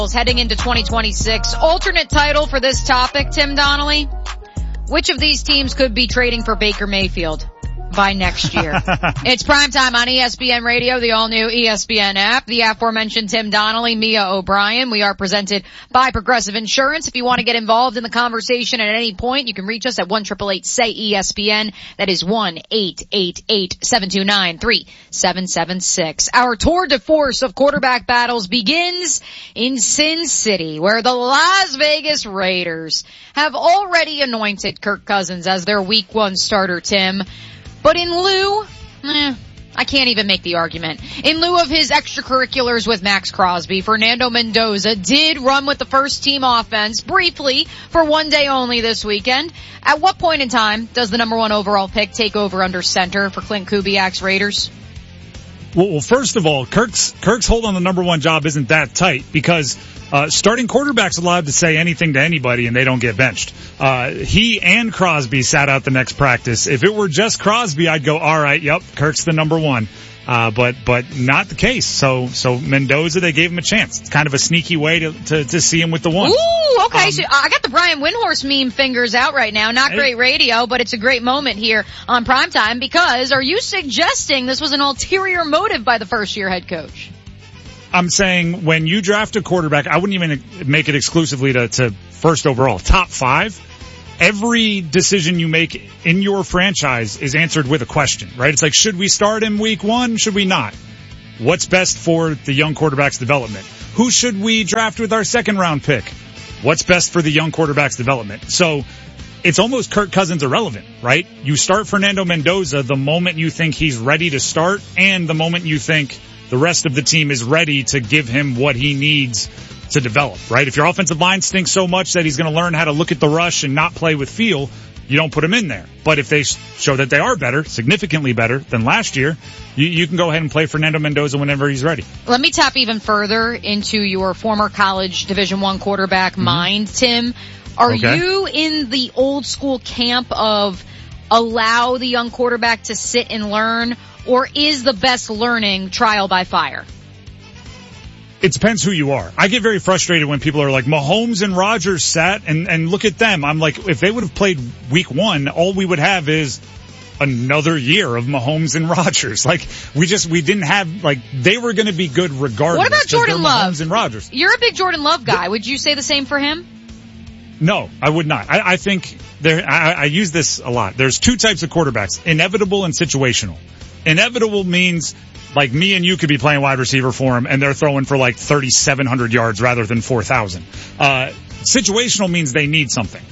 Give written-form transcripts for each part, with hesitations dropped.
heading into 2026. Alternate title for this topic, Tim Donnelly. Which of these teams could be trading for Baker Mayfield by next year? It's primetime on ESPN Radio, the all-new ESPN app. The aforementioned Tim Donnelly, Mia O'Brien. We are presented by Progressive Insurance. If you want to get involved in the conversation at any point, you can reach us at 1-888-SAY-ESPN. That is 1-888-729-3776. Our tour de force of quarterback battles begins in Sin City, where the Las Vegas Raiders have already anointed Kirk Cousins as their Week 1 starter, Tim. But in lieu, I can't even make the argument. In lieu of his extracurriculars with Max Crosby, Fernando Mendoza did run with the first team offense briefly for one day only this weekend. At what point in time does the number 1 overall pick take over under center for Clint Kubiak's Raiders? Well, first of all, Kirk's hold on the number 1 job isn't that tight because starting quarterback's allowed to say anything to anybody and they don't get benched. He and Crosby sat out the next practice. If it were just Crosby, I'd go, all right, yep, Kirk's the number 1. But not the case. So Mendoza, they gave him a chance. It's kind of a sneaky way to see him with the 1. Ooh, okay. So I got the Brian Windhorst meme fingers out right now. Not great radio, but it's a great moment here on Primetime because are you suggesting this was an ulterior motive by the first-year head coach? I'm saying when you draft a quarterback, I wouldn't even make it exclusively to first overall. Top 5. Every decision you make in your franchise is answered with a question, right? It's like, should we start him Week 1? Should we not? What's best for the young quarterback's development? Who should we draft with our 2nd round pick? What's best for the young quarterback's development? So it's almost Kirk Cousins irrelevant, right? You start Fernando Mendoza the moment you think he's ready to start and the moment you think the rest of the team is ready to give him what he needs to develop, right? If your offensive line stinks so much that he's going to learn how to look at the rush and not play with feel, you don't put him in there. But if they show that they are better, significantly better than last year, you can go ahead and play Fernando Mendoza whenever he's ready. Let me tap even further into your former college Division I quarterback mind, Tim. Are you in the old school camp of allow the young quarterback to sit and learn, or is the best learning trial by fire? It depends who you are. I get very frustrated when people are like, Mahomes and Rodgers sat and look at them. I'm like, if they would have played Week 1, all we would have is another year of Mahomes and Rodgers. Like, we didn't have, like, they were going to be good regardless. What about Jordan Love? Mahomes and Rodgers. You're a big Jordan Love guy. Would you say the same for him? No, I would not. I think I use this a lot. There's 2 types of quarterbacks, inevitable and situational. Inevitable means like me and you could be playing wide receiver for him and they're throwing for like 3,700 yards rather than 4,000. Situational means they need something.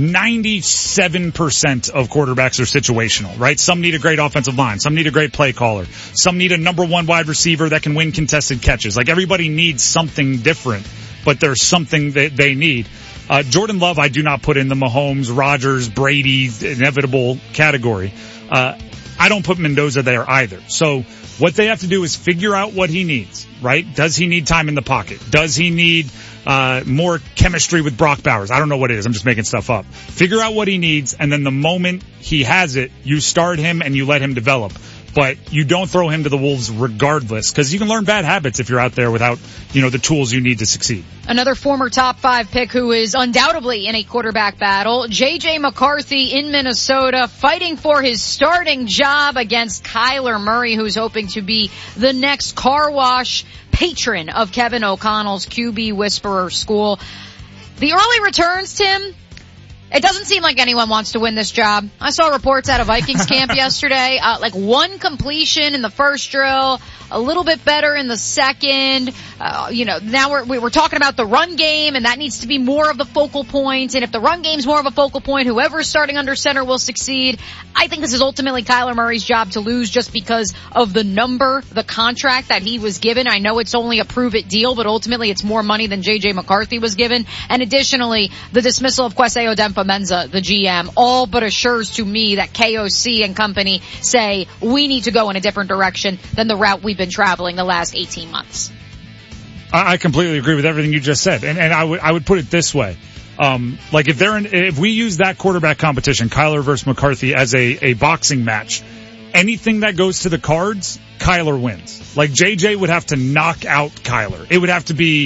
97% of quarterbacks are situational, right? Some need a great offensive line. Some need a great play caller. Some need a number 1 wide receiver that can win contested catches. Like everybody needs something different, but there's something that they need. Jordan Love, I do not put in the Mahomes, Rodgers, Brady, inevitable category. I don't put Mendoza there either. So what they have to do is figure out what he needs, right? Does he need time in the pocket? Does he need more chemistry with Brock Bowers? I don't know what it is. I'm just making stuff up. Figure out what he needs, and then the moment he has it, you start him and you let him develop. But you don't throw him to the wolves regardless, because you can learn bad habits if you're out there without, the tools you need to succeed. Another former top 5 pick who is undoubtedly in a quarterback battle, J.J. McCarthy in Minnesota, fighting for his starting job against Kyler Murray, who's hoping to be the next car wash patron of Kevin O'Connell's QB Whisperer School. The early returns, Tim, it doesn't seem like anyone wants to win this job. I saw reports out of Vikings camp yesterday, like 1 completion in the first drill, a little bit better in the second. Now we're talking about the run game, and that needs to be more of the focal point. And if the run game's more of a focal point, whoever's starting under center will succeed. I think this is ultimately Kyler Murray's job to lose just because of the contract that he was given. I know it's only a prove-it deal, but ultimately it's more money than J.J. McCarthy was given. And additionally, the dismissal of Kwesi Odempa-Mensah, the GM, all but assures to me that KOC and company say we need to go in a different direction than the route we've been traveling the last 18 months. I completely agree with everything you just said. And I would put it this way. Like if we use that quarterback competition, Kyler versus McCarthy, as a boxing match, anything that goes to the cards, Kyler wins. Like JJ would have to knock out Kyler. It would have to be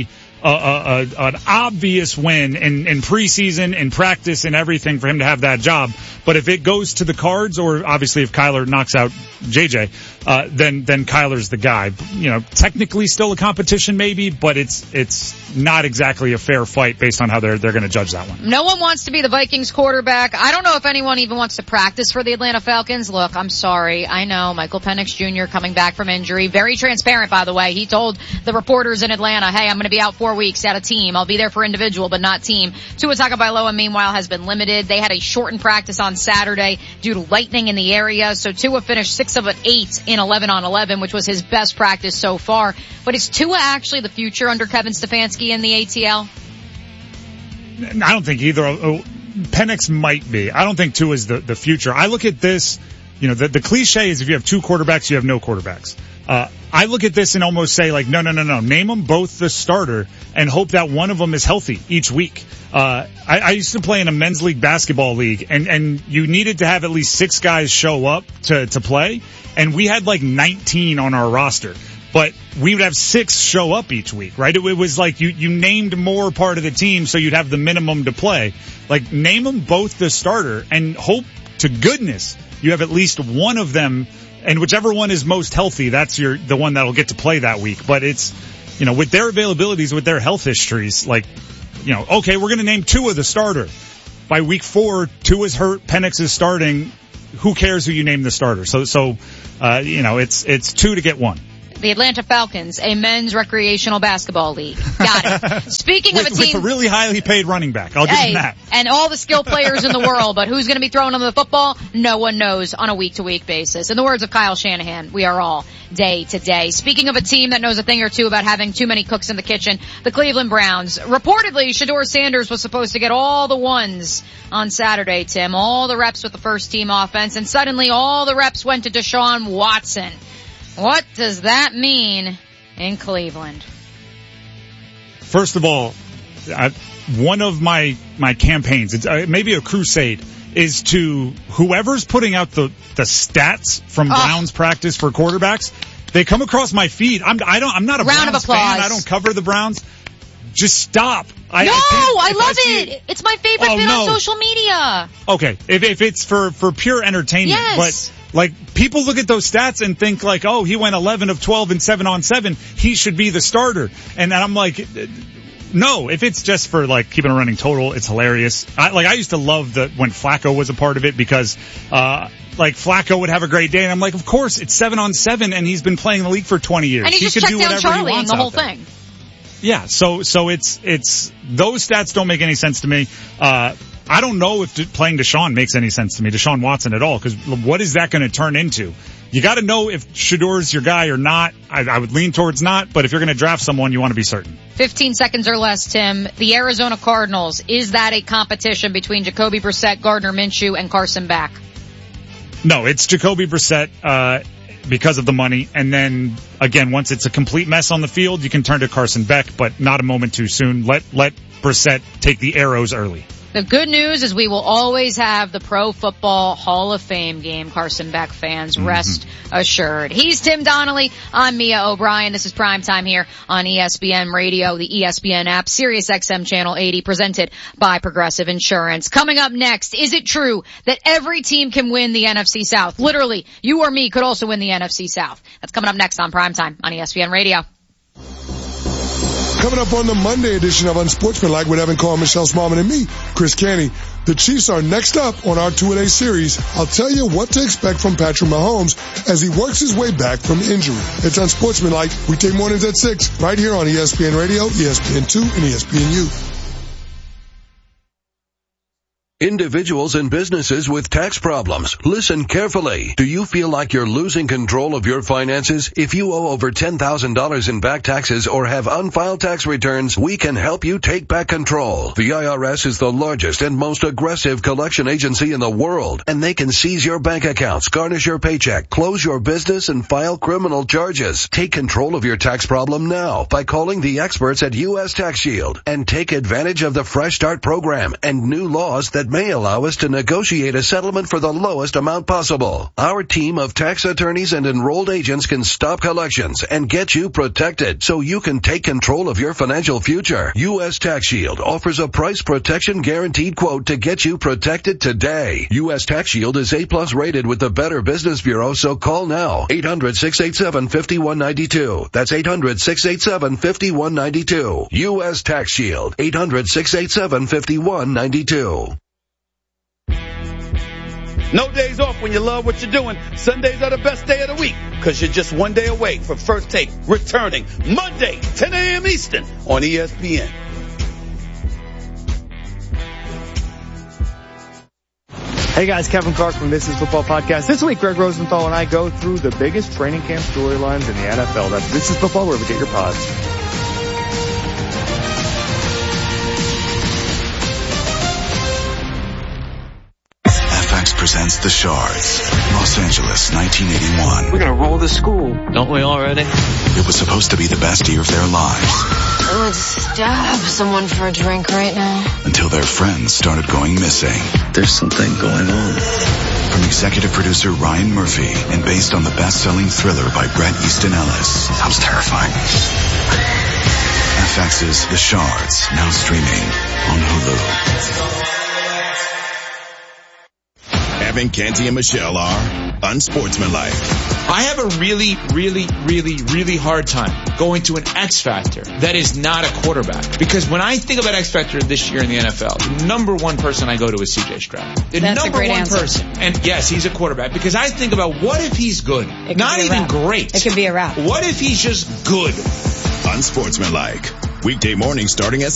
an obvious win in preseason, in practice, and everything for him to have that job. But if it goes to the Cards, or obviously if Kyler knocks out JJ, then Kyler's the guy. Technically still a competition maybe, but it's not exactly a fair fight based on how they're going to judge that one. No one wants to be the Vikings quarterback. I don't know if anyone even wants to practice for the Atlanta Falcons. Look, I'm sorry. I know Michael Penix Jr. coming back from injury. Very transparent, by the way. He told the reporters in Atlanta, hey, I'm going to be out 4 weeks at a team. I'll be there for individual, but not team. Tua Tagovailoa, meanwhile, has been limited. They had a shortened practice on Saturday due to lightning in the area. So Tua finished 6 of 8 in 11-on-11, which was his best practice so far. But is Tua actually the future under Kevin Stefanski in the ATL? I don't think either. Penix might be. I don't think Tua is the future. I look at this, the cliche is if you have 2 quarterbacks, you have no quarterbacks. I look at this and almost say like, no. Name them both the starter and hope that one of them is healthy each week. I used to play in a men's league basketball league and you needed to have at least 6 guys show up to play. And we had like 19 on our roster, but we would have 6 show up each week, right? It was like you named more part of the team so you'd have the minimum to play. Like name them both the starter and hope to goodness you have at least one of them. And whichever one is most healthy, that's the one that'll get to play that week. But it's, with their availabilities, with their health histories, like, okay, we're going to name Tua the starter. By week 4, Tua's hurt, Penix is starting. Who cares who you name the starter? So it's 2 to get 1. The Atlanta Falcons, a men's recreational basketball league. Got it. Speaking of a team with a really highly paid running back, I'll give him that. And all the skill players in the world, but who's going to be throwing them the football? No one knows on a week-to-week basis. In the words of Kyle Shanahan, we are all day to day. Speaking of a team that knows a thing or two about having too many cooks in the kitchen, the Cleveland Browns. Reportedly, Shedeur Sanders was supposed to get all the ones on Saturday, Tim. All the reps with the first team offense, and suddenly all the reps went to Deshaun Watson. What does that mean in Cleveland? First of all, one of my campaigns, it's maybe a crusade, is to whoever's putting out the stats from Browns practice for quarterbacks. They come across my feed. I'm not a Browns fan. I don't cover the Browns. Just stop. I love it. It's my favorite bit on social media. Okay, if it's for pure entertainment, yes. But like people look at those stats and think like, oh, he went 11 of 12 and 7-on-7. He should be the starter. And I'm like, no. If it's just for like keeping a running total, it's hilarious. I used to love when Flacco was a part of it because like Flacco would have a great day, and I'm like, of course, it's 7-on-7, and he's been playing in the league for 20 years. And he just checked down Charlie in the whole thing. Yeah, so it's those stats don't make any sense to me. I don't know if playing Deshaun makes any sense to me, Deshaun Watson at all, because what is that going to turn into? You got to know if Shedeur's your guy or not. I would lean towards not, but if you're going to draft someone, you want to be certain. 15 seconds or less, Tim. The Arizona Cardinals, is that a competition between Jacoby Brissett, Gardner Minshew, and Carson Beck? No, it's Jacoby Brissett, because of the money. And then again, once it's a complete mess on the field, you can turn to Carson Beck, but not a moment too soon. Let Brissett take the arrows early. The good news is we will always have the Pro Football Hall of Fame game, Carson Beck fans. Rest assured. He's Tim Donnelly. I'm Mia O'Brien. This is Primetime here on ESPN Radio, the ESPN app, Sirius XM Channel 80, presented by Progressive Insurance. Coming up next, is it true that every team can win the NFC South? Literally, you or me could also win the NFC South. That's coming up next on Primetime on ESPN Radio. Coming up on the Monday edition of Unsportsmanlike with Evan Carr, Michelle Smallman, and me, Chris Canty. The Chiefs are next up on our 2-a-day series. I'll tell you what to expect from Patrick Mahomes as he works his way back from injury. It's Unsportsmanlike, weekday mornings at 6, right here on ESPN Radio, ESPN2, and ESPNU. Individuals and businesses with tax problems, listen carefully. Do you feel like you're losing control of your finances? If you owe over $10,000 in back taxes or have unfiled tax returns, we can help you take back control. The IRS is the largest and most aggressive collection agency in the world, and they can seize your bank accounts, garnish your paycheck, close your business, and file criminal charges. Take control of your tax problem now by calling the experts at U.S. Tax Shield and take advantage of the Fresh Start program and new laws that may allow us to negotiate a settlement for the lowest amount possible. Our team of tax attorneys and enrolled agents can stop collections and get you protected so you can take control of your financial future. U.S. Tax Shield offers a price protection guaranteed quote to get you protected today. U.S. Tax Shield is A+ rated with the Better Business Bureau, so call now. 800-687-5192. That's 800-687-5192. U.S. Tax Shield. 800-687-5192. No days off when you love what you're doing. Sundays are the best day of the week because you're just one day away from First Take returning Monday, 10 a.m. Eastern on ESPN. Hey guys, Kevin Clark from This Is Football Podcast. This week, Greg Rosenthal and I go through the biggest training camp storylines in the NFL. That's This Is Football, wherever you get your pods. FX presents The Shards, Los Angeles, 1981. We're gonna roll the school, don't we already? It was supposed to be the best year of their lives. I would stab someone for a drink right now. Until their friends started going missing. There's something going on. From executive producer Ryan Murphy and based on the best-selling thriller by Bret Easton Ellis. Sounds terrifying. FX's The Shards, now streaming on Hulu. Evan, Canty, and Michelle are unsportsmanlike. I have a really hard time going to an X Factor that is not a quarterback. Because when I think about X Factor this year in the NFL, the number one person I go to is C.J. Stroud. That's a great answer. Person. And yes, he's a quarterback. Because I think about what if he's good? Not even great. It could be a wrap. What if he's just good? Unsportsmanlike. Weekday morning starting at